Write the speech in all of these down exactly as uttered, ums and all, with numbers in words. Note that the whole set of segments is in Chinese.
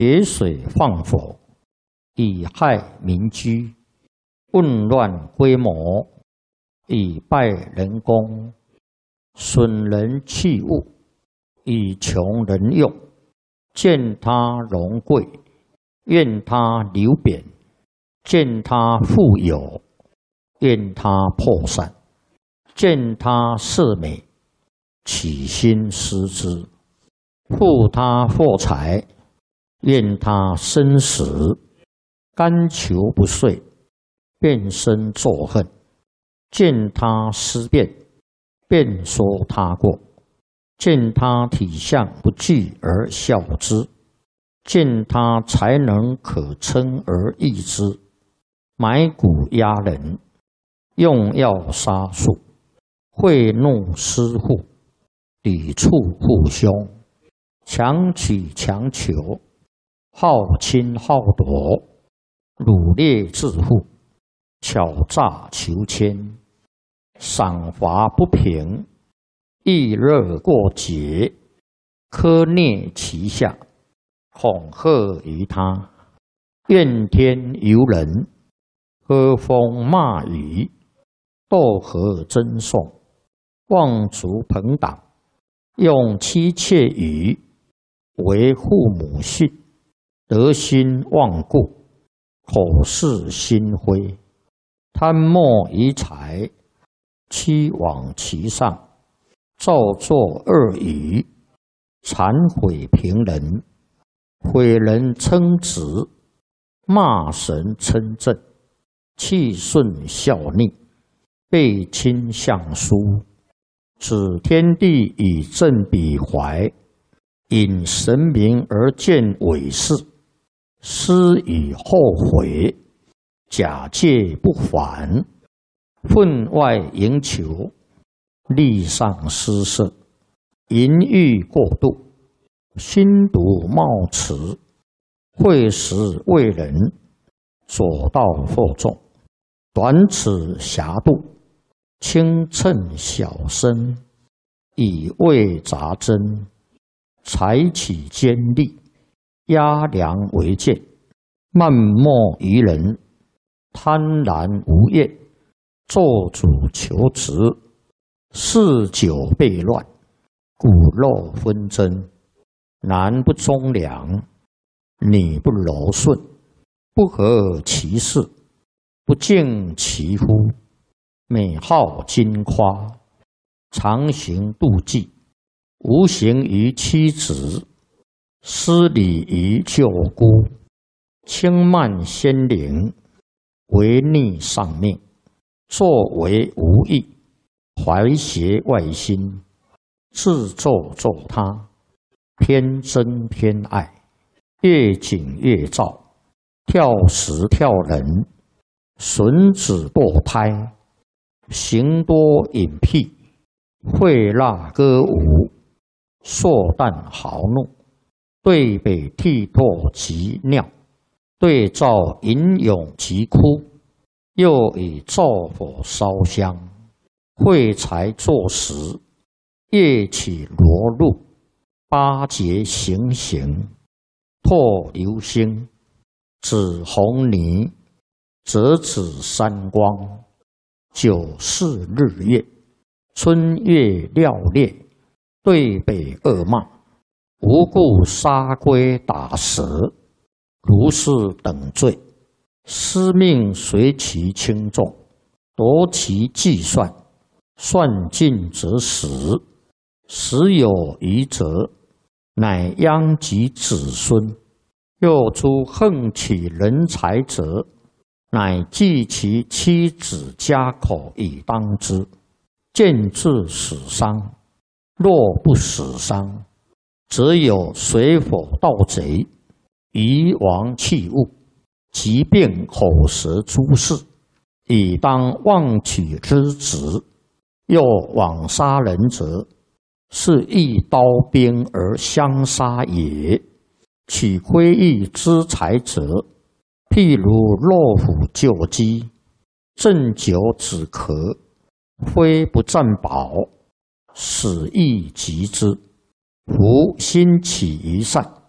野水放火，以害民居；混乱规模，以败人功；损人器物，以穷人用。见他荣贵，愿他流贬；见他富有，愿他破散；见他色美，起心思之；负他货财，愿他生死；甘求不遂，便生作恨；见他思变，便说他过；见他体相不具而笑之；见他才能可称而异之。买骨压人，用药杀术，贿赂私户，抵触父兄，强取强求，好侵好夺，掳掠致富，巧诈求迁，赏罚不平，易热过节，苛虐其下，恐吓于他，怨天尤人，喝风骂雨，斗和争讼，妄族朋党，用妻妾语，为父母信，德心忘故，口是心非，贪墨遗财，欺罔其上，造作恶语，谄毁平人，毁人称直，骂神称正，气顺效逆，背亲相疏，指天地以正彼怀，引神明而见伪事，思以后悔，假借不还，分外营求，力上失色，淫欲过度，心毒冒迟，会时为人，左道惑众，短尺狭度，轻称小身，以为杂针，采取尖利，压梁为剑，漫莫于人，贪婪无厌，做主求职，嗜酒悖乱，骨肉纷争，男不忠良，女不柔顺，不合其事，不敬其夫，美好矜夸，常行妒忌，无形于妻子，失礼于舅姑，轻慢先灵，违逆上命，作为无益，怀邪外心，自咒咒他，偏憎偏爱，越紧越躁，跳时跳人，损子堕胎，行多隐僻，会蜡歌舞，硕诞豪怒，对北涕唾及尿，对照吟咏及哭，又以灶火烧香，会财作食，夜起罗露，八节行刑，唾流星，指红泥，折指三光，九四日月，春月料裂，对北恶骂，无故杀龟打蛇，如是等罪，司命随其轻重，夺其计算，算尽则死，死有余则，乃殃及子孙。又诸横取人财者，乃计其妻子家口以当之，见至死伤。若不死伤，则有水火盗贼，夷王器物，疾病口舌诸事，以当妄取之职。又枉杀人者，是一刀兵而相杀也。取窥益之财者，譬如落虎救鸡，鸩酒止咳，非不占宝，死亦及之。夫心起于善，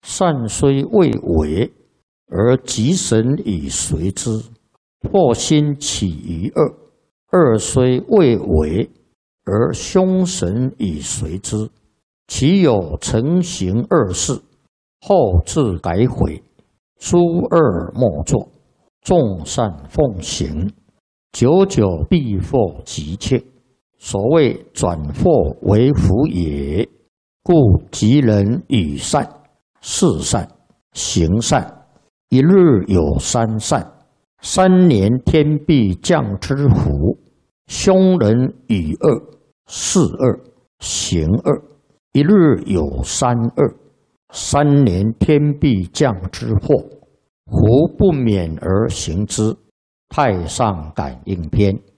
善虽未为，而吉神以随之。祸心起于恶，恶虽未为，而凶神以随之。其有成行恶事，后自改悔，诸恶莫作，众善奉行，久久必获吉切。所谓转祸为福也。故吉人与善、事善、行善，一日有三善，三年天必降之福。凶人与恶、事恶、行恶，一日有三恶，三年天必降之祸。胡不免而行之。太上感应篇。